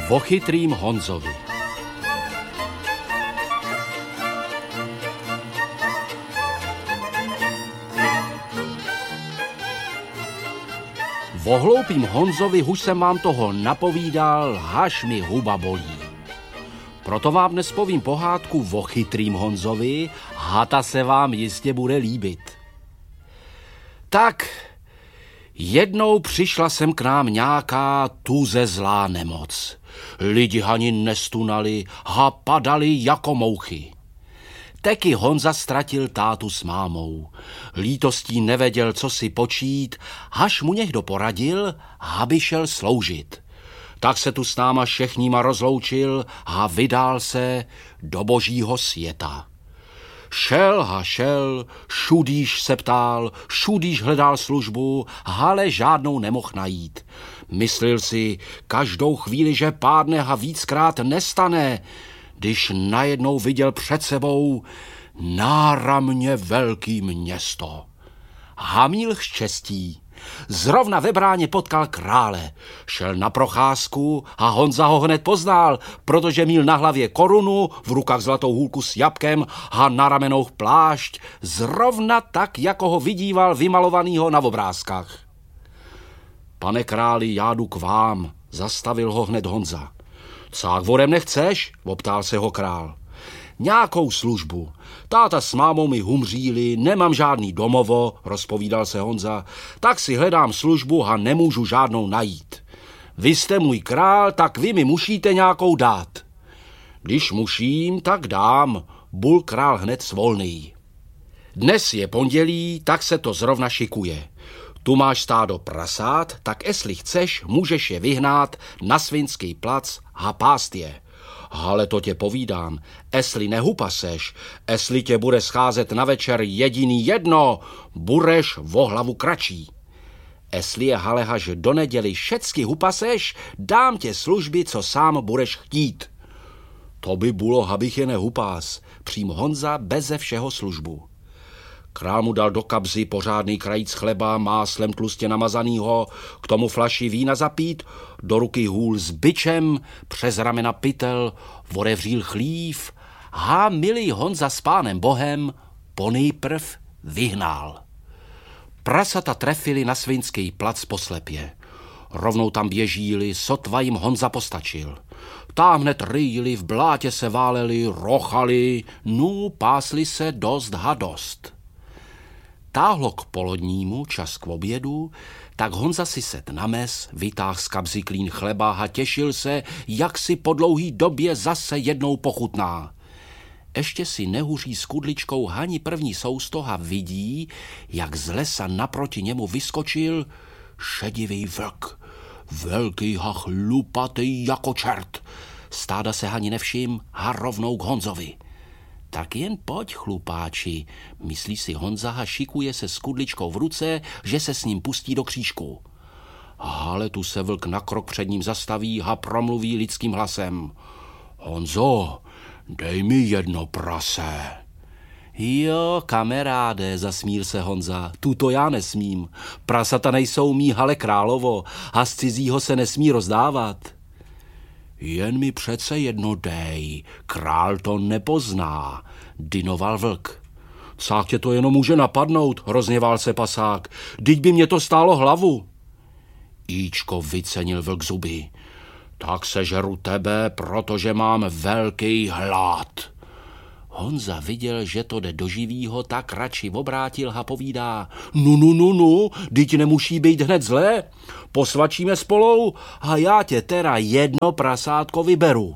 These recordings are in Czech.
O chytrým Honzovi. O hloupým Honzovi už jsem vám toho napovídal, až mi huba bolí. Proto vám dnes povím pohádku o chytrým Honzovi, a ta se vám jistě bude líbit. Tak, jednou přišla sem k nám nějaká tuze zlá nemoc. Lidi ani nestunali a padali jako mouchy. Taky Honza ztratil tátu s mámou. Lítostí nevěděl, co si počít, až mu někdo poradil, aby šel sloužit. Tak se tu s náma všechníma rozloučil a vydal se do božího světa. Šel, šudíš se ptal, šudíš hledal službu, ale žádnou nemohl najít. Myslil si každou chvíli, že pádne a víckrát nestane, když najednou viděl před sebou náramně velký město. A měl štěstí. Zrovna ve bráně potkal krále. Šel na procházku a Honza ho hned poznal, protože měl na hlavě korunu, v rukách zlatou hůlku s jabkem a na ramenou plášť, zrovna tak, jako ho vidíval vymalovanýho na obrázkách. Pane králi, já jdu k vám, zastavil ho hned Honza. Cák vodem nechceš? Optal se ho král. Nějakou službu. Táta s mámou mi humříli, nemám žádný domovo, rozpovídal se Honza, tak si hledám službu a nemůžu žádnou najít. Vy jste můj král, tak vy mi musíte nějakou dát. Když musím, tak dám, bul král hned svolný. Dnes je pondělí, tak se to zrovna šikuje. Tu máš stádo prasát, tak jestli chceš, můžeš je vyhnát na Svinský plac a pást je. Ale to tě povídám, jestli nehupaseš, jestli tě bude scházet na večer jediný jedno, budeš o hlavu kratší. Jestli je haleha, že do neděli všecky hupaseš, dám tě služby, co sám budeš chtít. To by bylo, abych je nehupás, přím Honza beze všeho službu. Král mu dal do kabzy pořádný krajíc chleba, máslem tlustě namazanýho, k tomu flaši vína zapít, do ruky hůl s bičem, přes ramena pytel, odevřel chlív a milý Honza s pánem Bohem ponejprv vyhnal. Prasata trefili na Svinský plac poslepě. Rovnou tam běžíli, sotva jim Honza postačil. Tam hned rýjili, v blátě se váleli, rochali, pásli se dost a dost. Táhlo k polodnímu, čas k obědu, tak Honza si set na mes, vytáhl z kabzy klín chleba a těšil se, jak si po dlouhý době zase jednou pochutná. Ještě si nehuří s kudličkou ani první sousto a vidí, jak z lesa naproti němu vyskočil šedivý vlk. Velký a chlupatý jako čert. Stáda se ani nevšim a rovnou k Honzovi. Tak jen pojď, chlupáči, myslí si Honza a šikuje se s kudličkou v ruce, že se s ním pustí do křížku. Ale tu se vlk na krok před ním zastaví a promluví lidským hlasem. Honzo, dej mi jedno prase. Jo, kamaráde, zasmíl se Honza, tuto já nesmím. Prasata nejsou mý, ale královo, a z cizího se nesmí rozdávat. Jen mi přece jedno dej, král to nepozná, dynoval vlk. Cák tě to jenom může napadnout, rozněval se pasák, dyť by mě to stálo hlavu. Jíčko, vycenil vlk zuby. Tak sežeru tebe, protože mám velký hlad. Honza viděl, že to jde do živýho, tak radši obrátil a povídá. Dyť nemusí být hned zlé. Posvačíme spolou a já tě teda jedno prasátko vyberu.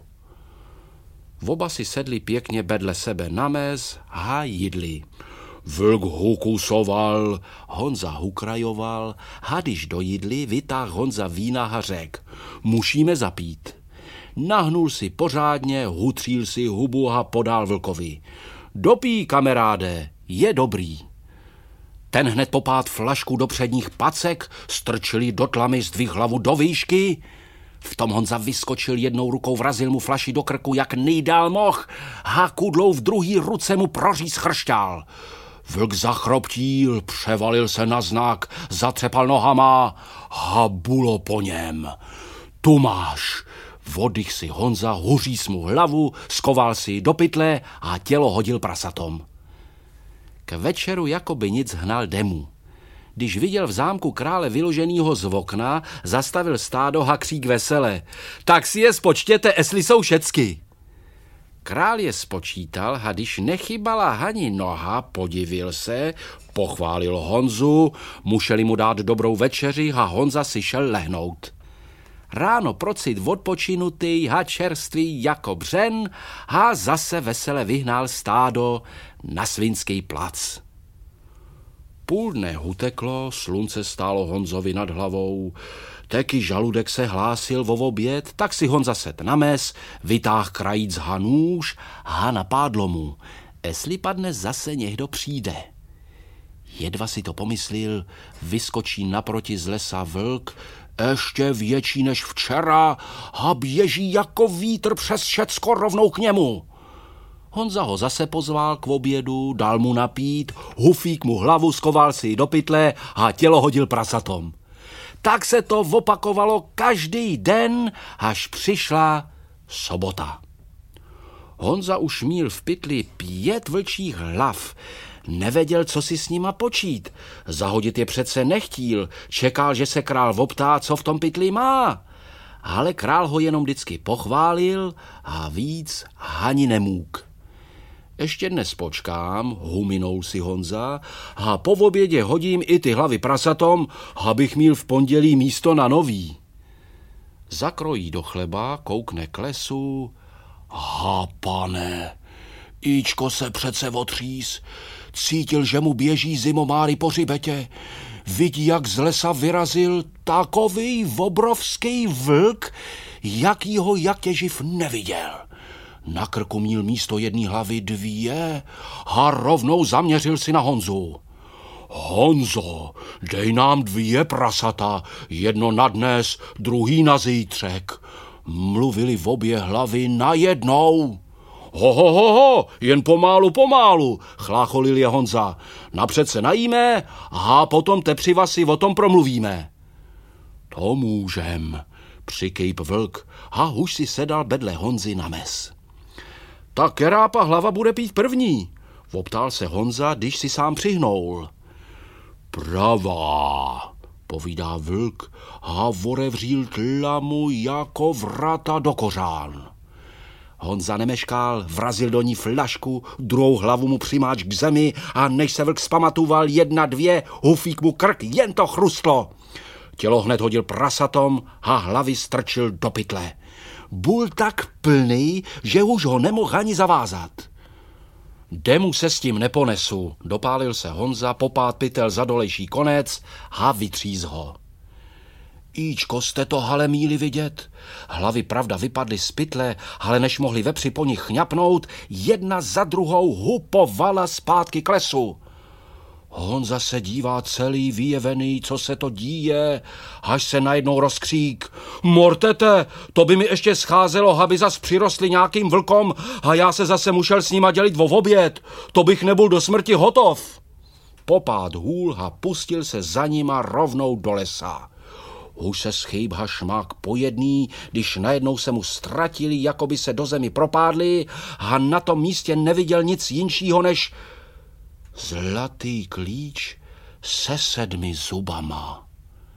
Oba si sedli pěkně vedle sebe na mez a jedli. Vlk hukusoval, Honza hukrajoval a když dojídli, vytáhl Honza vína a řekl. Musíme zapít. Nahnul si pořádně, hutřil si hubu a podal vlkovi. Dopij, kamaráde, je dobrý. Ten hned popád flašku do předních pacek, strčili do tlamy, zdvih hlavu do výšky. V tom Honza vyskočil jednou rukou, vrazil mu flaši do krku, jak nejdál moh, a kudlou v druhý ruce mu proříz chršťál. Vlk zachroptil, převalil se na znak, zatřepal nohama a bulo po něm. Tu máš, Vodych si Honza, huříc mu hlavu, skoval si do pytle a tělo hodil prasatom. K večeru jakoby nic hnal Demu. Když viděl v zámku krále vyloženýho z okna, zastavil stádo a křík vesele. Tak si je spočtěte, jestli jsou všecky. Král je spočítal a když nechybala ani noha, podivil se, pochválil Honzu, museli mu dát dobrou večeři a Honza si šel lehnout. Ráno procit odpočinutý a čerstvý jako břen a zase vesele vyhnal stádo na Svinský plac. Půl dne uteklo, slunce stálo Honzovi nad hlavou, taky žaludek se hlásil vo oběd, tak si Honza set na mes, vytáhl krajíc a nůž a napádlo mu, jestli padne zase někdo přijde. Jedva si to pomyslil, vyskočí naproti z lesa vlk, ještě větší než včera a běží jako vítr přes všecko rovnou k němu. Honza ho zase pozval k obědu, dal mu napít, hufík mu hlavu, skoval si ji do pytle a tělo hodil prasatom. Tak se to opakovalo každý den, až přišla sobota. Honza už měl v pytli 5 vlčích hlav. Nevěděl, co si s nima počít. Zahodit je přece nechtíl, čekal, že se král optá, co v tom pytli má. Ale král ho jenom vždycky pochválil a víc ani nemůk. Ještě dnes počkám, huminul si Honza, a po obědě hodím i ty hlavy prasatom, abych měl v pondělí místo na nový. Zakrojí do chleba, koukne k lesu. Ha, pane, Ičko se přece otřís, cítil, že mu běží zimomáry po hřibetě. Vidí, jak z lesa vyrazil takový obrovský vlk, jakýho jak těživ neviděl. Na krku měl místo jedné hlavy 2 a rovnou zaměřil si na Honzu. Honzo, dej nám 2 prasata, jedno na dnes, druhý na zítřek. Mluvili v obě hlavy najednou. Ho, jen pomálu, chlácholil je Honza. Napřed se najíme a potom tepřiva si o tom promluvíme. To můžem, přikejp vlk a už si sedal bedle Honzy na mes. Ta kerápa hlava bude pít první, optal se Honza, když si sám přihnoul. Pravá, povídá vlk a vorevřil tlamu jako vrata do kořán. Honza nemeškal, vrazil do ní flašku, druhou hlavu mu přimáč k zemi a než se vlk zpamatoval 1, 2, hufík mu krk, jen to chrustlo. Tělo hned hodil prasatom a hlavy strčil do pytle. Byl tak plný, že už ho nemohl ani zavázat. Demu se s tím neponesu, dopálil se Honza, popád pytel za dolejší konec a vytříz ho. Ičko, jste to hale míli vidět? Hlavy pravda vypadly z pytle, ale než mohli vepři po nich chňapnout, jedna za druhou hupovala zpátky k lesu. Honza se dívá celý vyjevený, co se to díje, až se najednou rozkřík. Mortete, to by mi ještě scházelo, aby zas přirostli nějakým vlkom a já se zase musel s nima dělit o oběd. To bych nebyl do smrti hotov. Popád hůl a pustil se za nima rovnou do lesa. Už se schejbha šmák po jedný, když najednou se mu ztratili, jako by se do zemi propádli a na tom místě neviděl nic jinšího než zlatý klíč se 7 zubama.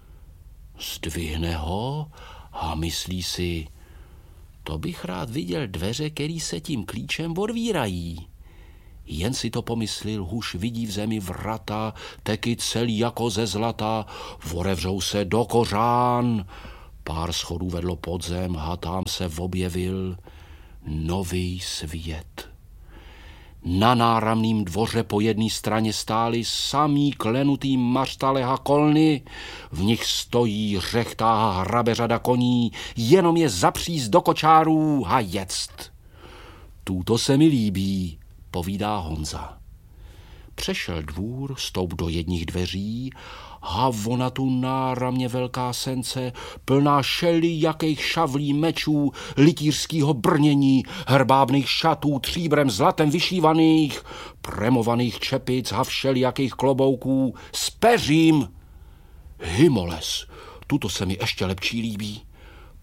Zdvihne ho a myslí si, to bych rád viděl dveře, který se tím klíčem odvírají. Jen si to pomyslil, huž vidí v zemi vrata, teky celý jako ze zlata, vorevřou se do kořán. Pár schodů vedlo pod zem a tam se objevil nový svět. Na náramným dvoře po jedné straně stály samý klenutý mařtale a kolny, v nich stojí řechtá hrabe řada koní, jenom je zapříst do kočárů a ject. Tuto se mi líbí, povídá Honza. Přešel dvůr, stoup do jedních dveří a ona tu náramně velká sence, plná jakých šavlí mečů, litířskýho brnění, herbábných šatů, tříbrem zlatem vyšívaných, premovaných čepic a všelijakých klobouků s peřím. Himoles, tuto se mi ještě lepší líbí.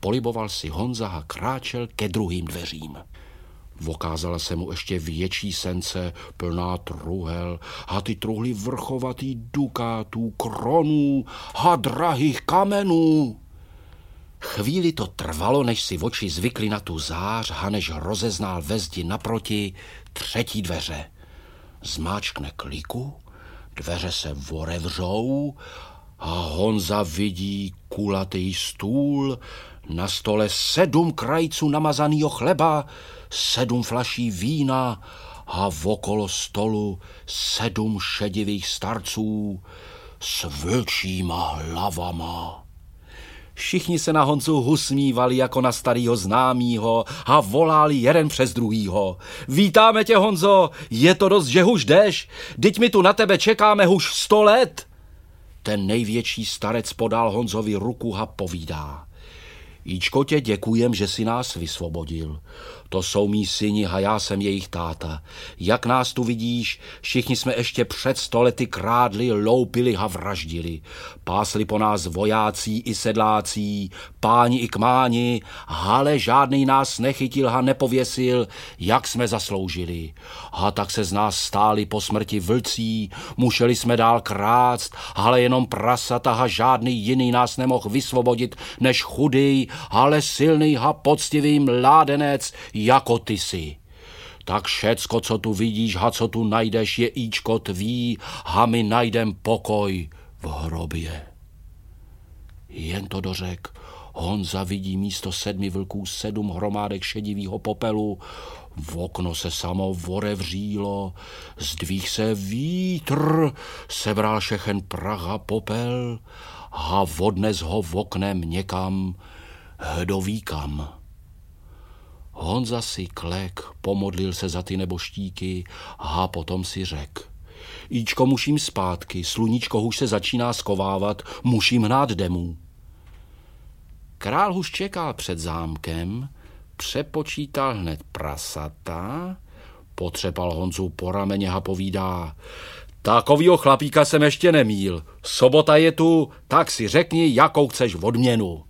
Poliboval si Honza a kráčel ke druhým dveřím. Vokázala se mu ještě větší sence, plná truhel, a ty truhly vrchovatý dukátů, kronů a drahých kamenů. Chvíli to trvalo, než si oči zvykli na tu zář a než rozeznal ve zdi naproti třetí dveře. Zmáčkne kliku, dveře se otevřou a Honza vidí kulatý stůl, na stole 7 krajců namazanýho chleba, 7 flaší vína a okolo stolu 7 šedivých starců s vlčíma hlavama. Všichni se na Honzu husmívali jako na starýho známýho a volali jeden přes druhýho. Vítáme tě, Honzo, je to dost, že huž jdeš, dyť my tu na tebe čekáme už 100 let. Ten největší starec podal Honzovi ruku a povídá. Jíčko, tě děkujem, že si nás vysvobodil. To jsou mí syni a já jsem jejich táta. Jak nás tu vidíš, všichni jsme ještě před 100 lety krádli, loupili a vraždili. Pásli po nás vojácí i sedlácí, páni i kmáni, ale žádný nás nechytil a nepověsil, jak jsme zasloužili. A tak se z nás stáli po smrti vlcí, museli jsme dál krást, ale jenom prasata a žádný jiný nás nemohl vysvobodit, než chudý, ale silný a poctivý mládenec, jako ty jsi. Tak všecko, co tu vidíš a co tu najdeš, je Íčko tvý a my najdem pokoj v hrobě. Jen to dořek, Honza vidí místo 7 vlků 7 hromádek šedivýho popelu, v okno se samo otevřelo, zdvih se vítr, sebral všechen prach a popel a odnes ho v oknem někam, kdo ví kam. Honza si klek, pomodlil se za ty neboštíky a potom si řek. Íčko, musím zpátky, sluníčko už se začíná skovávat, musím hnát demů. Král už čekal před zámkem, přepočítal hned prasata, potřepal Honzu po rameně a povídá. Takovýho chlapíka jsem ještě nemíl, sobota je tu, tak si řekni, jakou chceš odměnu.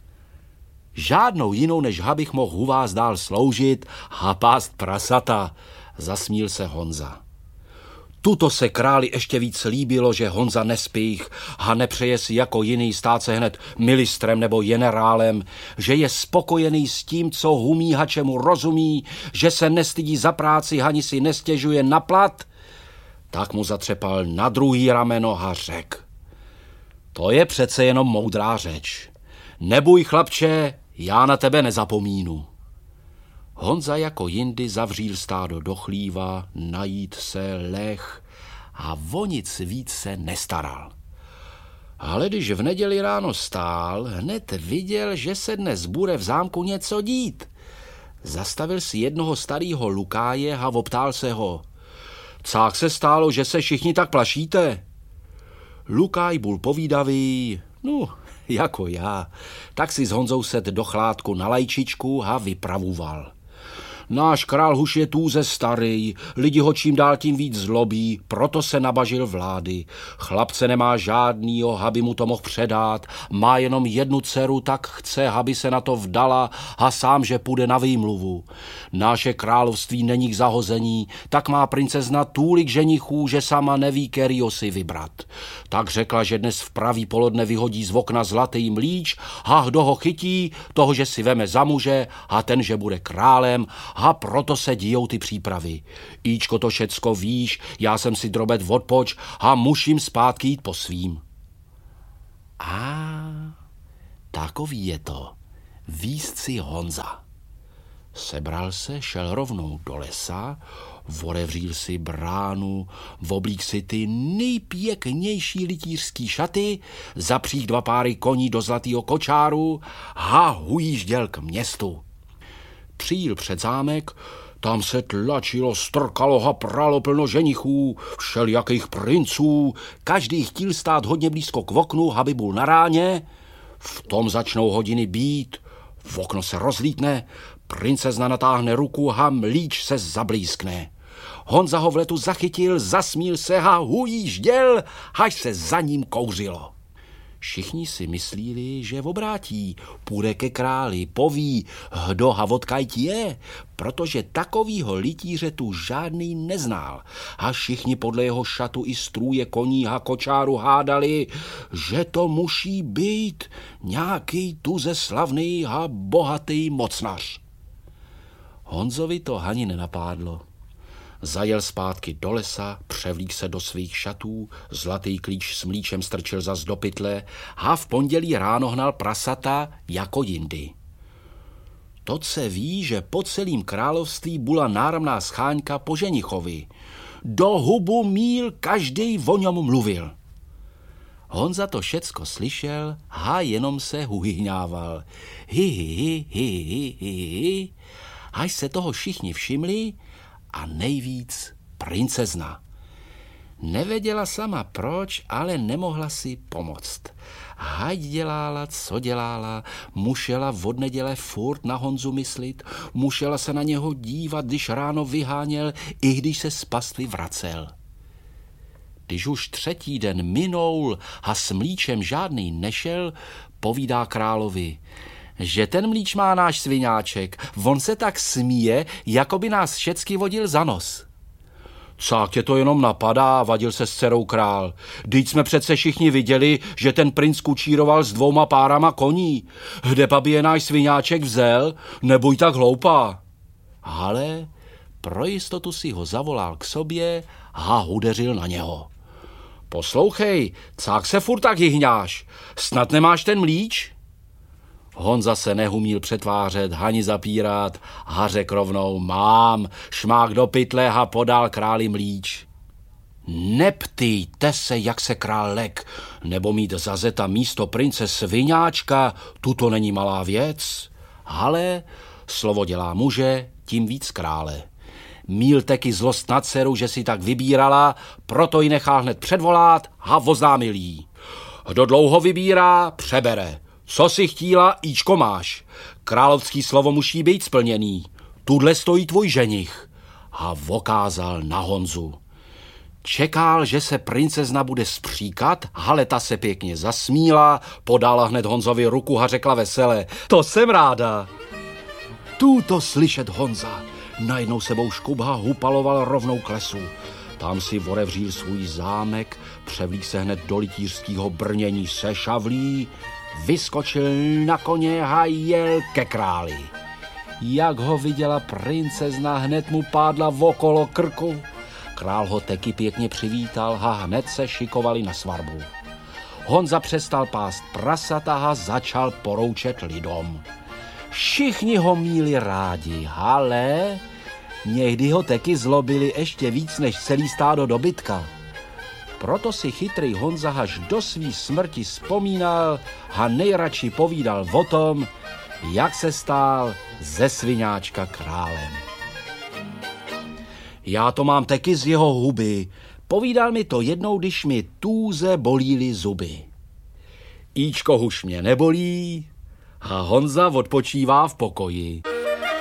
Žádnou jinou, než abych mohl u vás dál sloužit a pást prasata, zasmíl se Honza. Tuto se králi ještě víc líbilo, že Honza nespích a nepřeje si jako jiný stát se hned ministrem nebo generálem, že je spokojený s tím, co umí a čemu rozumí, že se nestydí za práci ani si nestěžuje na plat, tak mu zatřepal na druhý rameno a řek. To je přece jenom moudrá řeč. Neboj, chlapče, já na tebe nezapomínu. Honza jako jindy zavříl stádo do chlíva, najít se, leh a o nic víc se nestaral. Ale když v neděli ráno stál, hned viděl, že se dnes bude v zámku něco dít. Zastavil si jednoho starýho lukáje a optal se ho. Cák se stálo, že se všichni tak plašíte? Lukáj byl povídavý, jako já, tak si s Honzou set do chládku na lajčičku a vypravoval. Náš král huš je tůze starý, lidi ho čím dál tím víc zlobí, proto se nabažil vlády. Chlapce nemá žádnýho, aby mu to mohl předat, má jenom jednu dceru, tak chce, aby se na to vdala a sám, že půjde na výmluvu. Naše království není k zahození, tak má princezna tůlik ženichů, že sama neví, kterýho si vybrat. Tak řekla, že dnes v pravý polodne vyhodí z okna zlatý mlíč a kdo ho chytí, toho, že si veme za muže a ten, že bude králem, a proto se dějou ty přípravy. Íčko, to všecko víš, já jsem si drobet odpoč a musím zpátky jít po svým. Takový je to. Víc si Honza. Sebral se, šel rovnou do lesa, otevřel si bránu, oblík si ty nejpěknější rytířský šaty, zapřích 2 páry koní do zlatýho kočáru a ujížděl k městu. Přijel před zámek, tam se tlačilo, strkalo a pralo plno ženichů, všelijakých princů, každý chtěl stát hodně blízko k oknu, aby byl na ráně. V tom začnou hodiny být, v okno se rozlítne, princezna natáhne ruku a mlíč se zablízkne. Honza ho v letu zachytil, zasmíl se a ujížděl, až se za ním kouřilo. Všichni si myslíli, že obrátí, půjde ke králi, poví, kdo havotkajt je, protože takovýho litíře tu žádný neznal. A všichni podle jeho šatu i strůje koní a kočáru hádali, že to musí být nějaký tuze slavný a bohatý mocnař. Honzovi to ani nenapádlo. Zajel zpátky do lesa, převlík se do svých šatů, zlatý klíč s mlíčem strčil zas do pytle a v pondělí ráno hnal prasata jako jindy. To se ví, že po celým království byla náramná scháňka po ženichovi. Do hubu míl každej o něm mluvil. Honza to všecko slyšel a jenom se huhyhňával. Hi. Až se toho všichni všimli, a nejvíc princezna. Nevěděla sama proč, ale nemohla si pomoct. Hajď dělala, co dělala, musela od neděle furt na Honzu myslit, musela se na něho dívat, když ráno vyháněl, i když se z pastvy vracel. Když už třetí den minul a s mlíčem žádný nešel, povídá královi, že ten mlíč má náš sviňáček, on se tak smíje, jako by nás všecky vodil za nos. Cák tě to jenom napadá, vadil se s dcerou král. Vždyť jsme přece všichni viděli, že ten princ kučíroval s 2 párama koní. Kde babi je náš sviňáček vzel? Nebuď tak hloupá. Ale pro jistotu si ho zavolal k sobě a udeřil na něho. Poslouchej, cák se furt tak hyhňáš? Snad nemáš ten mlíč? Honza se nehumíl přetvářet, ani zapírat a řekl rovnou, mám, šmák do pytle a podal králi mlíč. Neptýjte se, jak se král lek, nebo mít za zeta místo prince sviňáčka, tuto není malá věc. Ale slovo dělá muže, tím víc krále. Míl taky zlost na dceru, že si tak vybírala, proto ji nechal hned předvolat a oznámil jí. Kdo dlouho vybírá, přebere. Co si chtíla, íčko máš. Královský slovo musí být splněný. Tudle stojí tvůj ženich. A vokázal na Honzu. Čekal, že se princezna bude spříkat, ale ta se pěkně zasmíla, podala hned Honzovi ruku a řekla vesele, to jsem ráda. Tuto slyšet Honza. Najednou sebou škubha hupaloval rovnou k lesu. Tam si otevřel svůj zámek, převlík se hned do litířského brnění se šavlí, vyskočil na koně a jel ke králi. Jak ho viděla princezna, hned mu pádla okolo krku. Král ho taky pěkně přivítal a hned se šikovali na svatbu. Honza přestal pást prasata a začal poroučet lidom. Všichni ho měli rádi, ale někdy ho taky zlobili ještě víc než celý stádo dobytka. Proto si chytrý Honza až do svý smrti vzpomínal a nejradši povídal o tom, jak se stál ze sviňáčka králem. Já to mám taky z jeho huby. Povídal mi to jednou, když mi tůze bolíly zuby. Íčko huž mě nebolí a Honza odpočívá v pokoji.